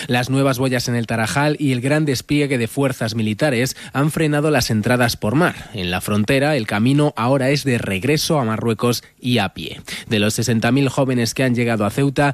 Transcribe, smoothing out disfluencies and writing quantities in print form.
Las nuevas boyas en el Tarajal y el gran despliegue de fuerzas militares han frenado las entradas por mar. En la frontera, el camino ahora es de regreso a Marruecos y a pie. De los 60.000 jóvenes que han llegado a Ceuta,